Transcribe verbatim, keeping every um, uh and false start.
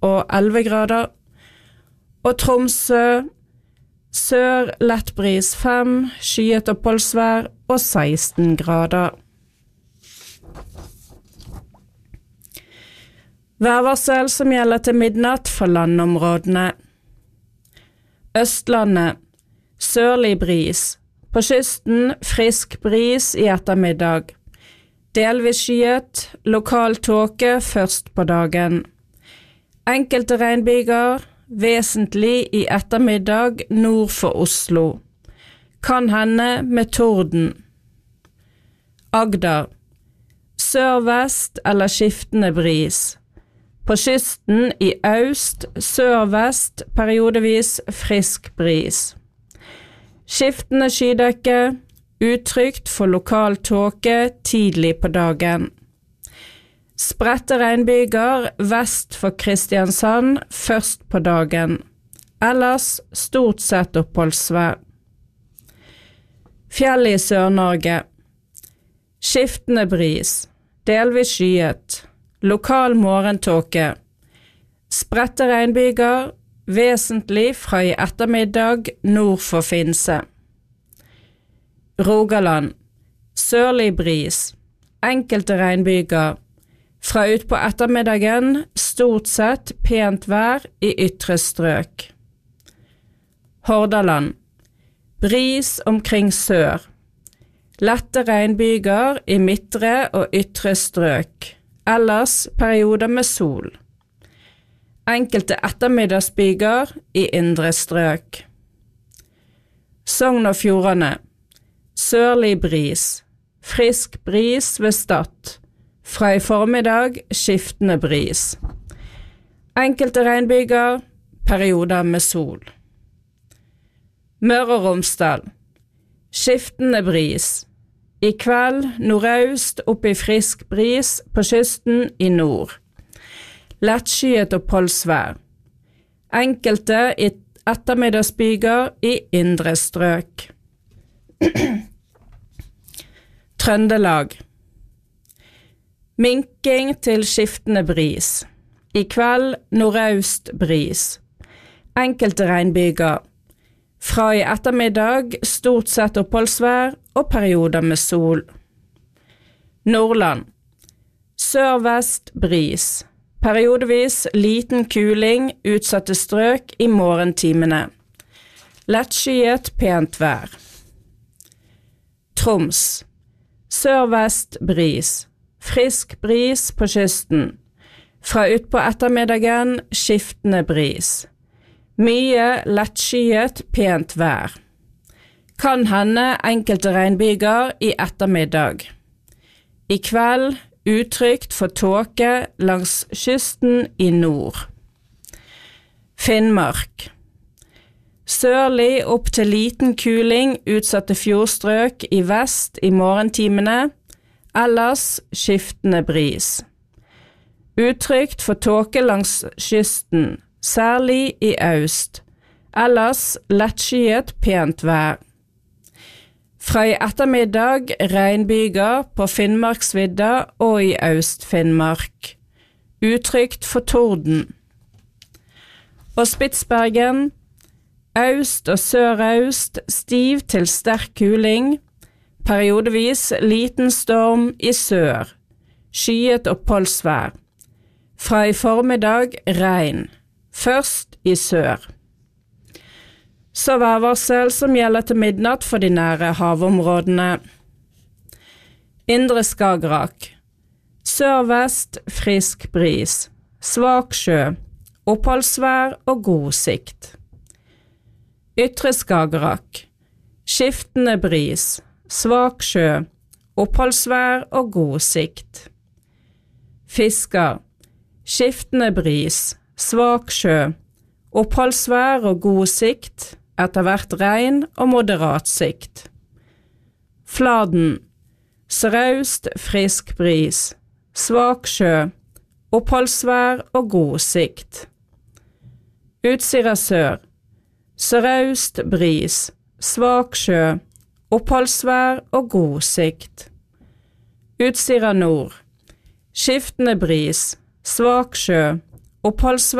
og elleve grader, og Tromsø, sør lett bris fem, skyet oppholdsvær og seksten grader. Værvarsel som gjelder til midnatt for landområdene. Østlandet, sørlig bris. På kysten frisk bris i ettermiddag. Delvis skyet, lokal tåke først på dagen. Enkelte regnbyger, vesentlig i ettermiddag nord for Oslo. Kan hende med torden. Agder, sørvest eller skiftende bris. På kysten i øst, sørvest, periodevis frisk bris. Skiftende skydekke, utrygt for lokal tåke tidlig på dagen. Spredte regnbyger vest for Kristiansand først på dagen. Ellers stort sett oppholdsvær. Fjell i Sør-Norge. Skiftende bris, delvis skyet. Lokal morgentåke. Spredte regnbyger, vesentlig fra i ettermiddag nord for Finse. Rogaland. Sørlig bris. Enkelte regnbyger. Fra ut på ettermiddagen stort sett pent vær i ytre strøk. Hordaland. Bris omkring sør. Lette regnbyger i midtre og ytre strøk. Ellers perioder med sol. Enkelte ettermiddagsbyger i indre strøk. Sogn og Fjordane. Sørlig bris. Frisk bris ved Stad. Fra i formiddag skiftende bris. Enkelte regnbyger, perioder med sol. Møre og Romsdal. Skiftende bris. I kveld nordøst opp i frisk bris på kysten i nord. Lettskyet oppholdsvær. Enkelte ettermiddagsbyger i indre strøk. Trøndelag. Minking til skiftende bris. I kveld nordøst bris. Enkelte regnbyger. Fra i ettermiddag stort sett oppholdsvær og perioder med sol. Nordland. Sørvest bris. Periodevis liten kuling utsatte strøk i morgentimene. Lettskyet pent vær. Troms. Sørvest bris. Frisk bris på kysten. Fra ut på ettermiddagen skiftende bris. Mye lettskyet pent vær. Kan hende enkelte regnbyger i ettermiddag. I kveld utrygt for tåke langs kysten i nord. Finnmark. Sørlig opp til liten kuling utsatte fjordstrøk i vest i morgentimene, ellers skiftende bris. Utrygt for tåke langs kysten, særlig i øst, ellers lettskyet pent vær. Fra i ettermiddag regnbyger på Finnmarksvidda og i Øst-Finnmark. Utrygt for torden. Og Spitsbergen, øst og sørøst, stiv til sterk kuling, periodevis liten storm i sør, skyet oppholdsvær. Fra i formiddag regn. Først i sør. Så værvarsel som gjelder til midnatt for de nære havområdene. Indre Skagerrak. Sørvest frisk bris. Svak sjø. Oppholdsvær og god sikt. Ytre Skagerrak. Skiftende bris. Svak sjø. Oppholdsvær og god sikt. Fisker. Skiftende bris. Svak sjø, oppholdsvær og god sikt, etter hvert regn og moderat sikt. Fladen, sørøst frisk bris, svak sjø, oppholdsvær og god sikt. Utsira sør, sørøst bris, svak sjø, oppholdsvær og god sikt. Utsira nord, skiftende bris, svak sjø, oppholdsvær